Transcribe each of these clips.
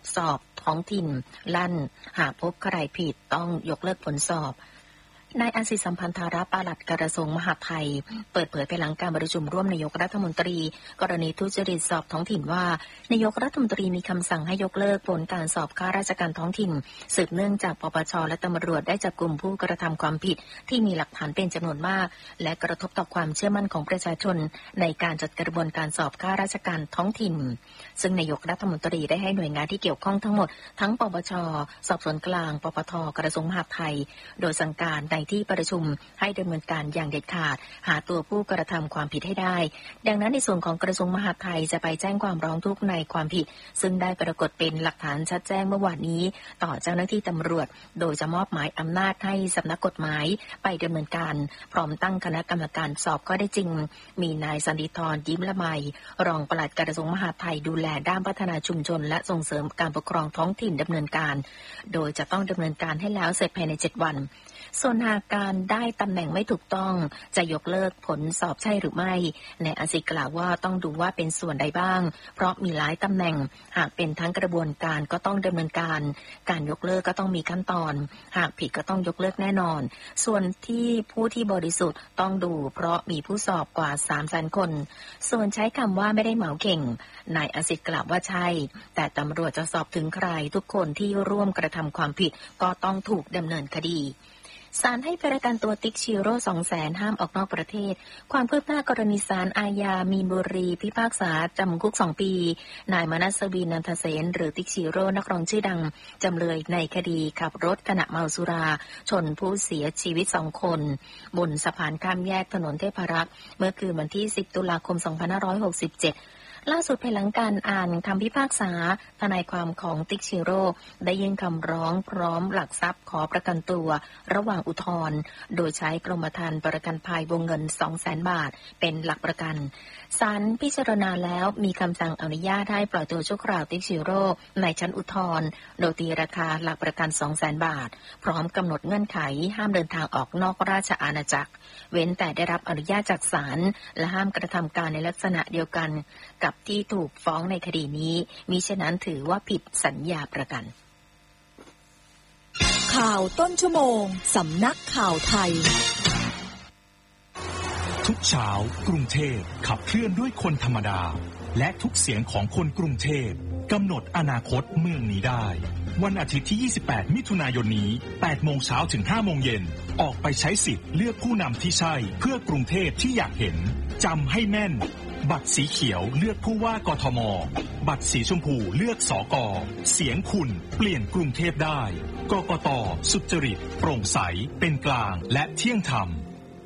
สอบท้องถิ่นลั่นหากพบใครผิดต้องยกเลิกผลสอบนายอาศิษฐ์สัมพันธาระปลัดกระทรวงมหาดไทยเปิดเผยภายหลังการประชุมร่วมนายกรัฐมนตรีกรณีทุจริตสอบท้องถิ่นว่านายกรัฐมนตรีมีคำสั่งให้ยกเลิกผลการสอบข้าราชการท้องถิ่นสืบเนื่องจากปปช.และตำรวจได้จับกลุ่มผู้กระทำความผิดที่มีหลักฐานเป็นจำนวนมากและกระทบต่อความเชื่อมั่นของประชาชนในการจัดกระบวนการสอบข้าราชการท้องถิ่นซึ่งนายกรัฐมนตรีได้ให้หน่วยงานที่เกี่ยวข้องทั้งหมดทั้งปปช.สอบสวนกลางปปท.กระทรวงมหาดไทยโดยสั่งการในที่ประชุมให้ดำเนินการอย่างเด็ดขาดหาตัวผู้กระทำความผิดให้ได้ดังนั้นในส่วนของกระทรวงมหาดไทยจะไปแจ้งความร้องทุกข์ในความผิดซึ่งได้ปรากฏเป็นหลักฐานชัดแจ้งเมื่อวานนี้ต่อเจ้าหน้าที่ตำรวจโดยจะมอบหมายอำนาจให้สำนักกฎหมายไปดำเนินการพร้อมตั้งคณะกรรมการสอบข้อได้จริงมีนายสันติธรยิ้มละไมรองปลัดกระทรวงมหาดไทยดูแลด้านพัฒนาชุมชนและส่งเสริมการปกครองท้องถิ่นดำเนินการโดยจะต้องดำเนินการให้แล้วเสร็จภายใน7 วันส่วนหากการได้ตำแหน่งไม่ถูกต้องจะยกเลิกผลสอบใช่หรือไม่นายอาศิษฐ์กล่าวว่าต้องดูว่าเป็นส่วนใดบ้างเพราะมีหลายตำแหน่งหากเป็นทั้งกระบวนการก็ต้องดำเนินการยกเลิกก็ต้องมีขั้นตอนหากผิดก็ต้องยกเลิกแน่นอนส่วนที่ผู้ที่บริสุทธิ์ต้องดูเพราะมีผู้สอบกว่า 300,000 คนส่วนใช้คำว่าไม่ได้เหมาเข่งนายอาศิษฐ์กล่าวว่าใช่แต่ตำรวจจะสอบถึงใครทุกคนที่ร่วมกระทำความผิดก็ต้องถูกดำเนินคดีศาลให้ประกันตัวติ๊กชิโร่ 200,000 ห้ามออกนอกประเทศความคืบหน้ากรณีศาลอาญามีนบุรีพิพากษาจำคุก2 ปีนายมนัสวิน นันทเสนหรือติ๊กชิโร่นักร้องชื่อดังจำเลยในคดีขับรถขณะเมาสุราชนผู้เสียชีวิต2 คนบนสะพานข้ามแยกถนนเทพรักษ์เมื่อคืนวันที่10 ตุลาคม 2567ล่าสุดภายหลังการอ่านคำพิพากษาทนายความของติ๊กชิโร่ได้ยื่นคำร้องพร้อมหลักทรัพย์ขอประกันตัวระหว่างอุทธรณ์โดยใช้กรมธรรม์ประกันภัยวงเงิน 200,000 บาทเป็นหลักประกันศาลพิจารณาแล้วมีคำสั่งอนุญาตให้ปล่อยตัวชั่วคราวติ๊กชิโร่ในชั้นอุทธรณ์โดยตีราคาหลักประกัน 200,000 บาทพร้อมกำหนดเงื่อนไขห้ามเดินทางออกนอกราชอาณาจักรเว้นแต่ได้รับอนุญาตจากศาลและห้ามกระทำการในลักษณะเดียวกันกับที่ถูกฟ้องในคดีนี้มิฉะนั้นถือว่าผิดสัญญาประกันข่าวต้นชั่วโมงสำนักข่าวไทยทุกเช้ากรุงเทพขับเคลื่อนด้วยคนธรรมดาและทุกเสียงของคนกรุงเทพกำหนดอนาคตเมืองนี้ได้วันอาทิตย์ที่28 มิถุนายนนี้ 8 โมงเช้าถึง 5 โมงเย็นออกไปใช้สิทธิ์เลือกผู้นำที่ใช่เพื่อกรุงเทพที่อยากเห็นจำให้แม่นบัตรสีเขียวเลือกผู้ว่ากทม.บัตรสีชมพูเลือกสก.เสียงคุณเปลี่ยนกรุงเทพได้กกต.สุจริตโปร่งใสเป็นกลางและเที่ยงธรรม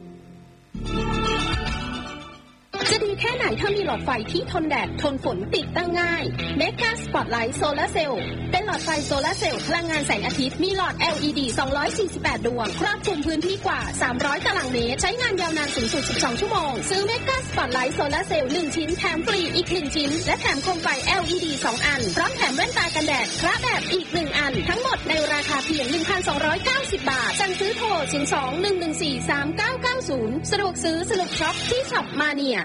จะดีแค่ไหนถ้ามีหลอดไฟที่ทนแดดทนฝนติดตั้งง่ายเมกาสปอตไลท์โซลาร์เซลล์เป็นหลอดไฟโซลาร์เซลล์พลังงานแสงอาทิตย์มีหลอด LED 248 ดวงครอบคลุมพื้นที่กว่า300 ตารางเมตรใช้งานยาวนานสูงสุด12 ชั่วโมงซื้อเมกาสปอตไลท์โซลาร์เซลล์1 ชิ้นแถมฟรีอีก1 ชิ้นและแถมโคมไฟ LED 2 อันพร้อมแถมแว่นตากันแดดพระแบบอีก1 อันทั้งหมดในราคาเพียง 1,290 บาทสั่งซื้อโทร 02-114-3990 สะดวกซื้อสนุกช็อปที่ช็อปมาเนีย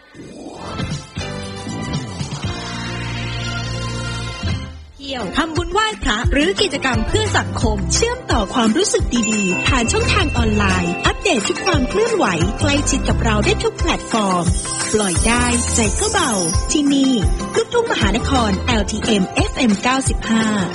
ทำบุญไหว้พระหรือกิจกรรมเพื่อสังคมเชื่อมต่อความรู้สึกดีๆผ่านช่องทางออนไลน์อัปเดตทุกความเคลื่อนไหวใกล้ชิดกับเราได้ทุกแพลตฟอร์มปล่อยได้ใจก็เบาที่นี่ลูกทุ่งมหานคร LTM FM 95